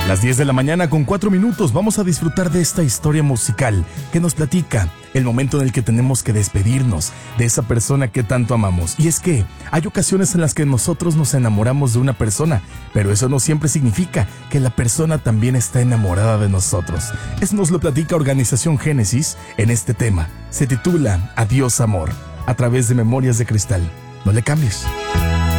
Las 10 de la mañana con 4 minutos vamos a disfrutar de esta historia musical que nos platica el momento en el que tenemos que despedirnos de esa persona que tanto amamos. Y es que hay ocasiones en las que nosotros nos enamoramos de una persona, pero eso no siempre significa que la persona también está enamorada de nosotros. Eso nos lo platica Organización Génesis en este tema. Se titula Adiós Amor, a través de Memorias de Cristal. No le cambies.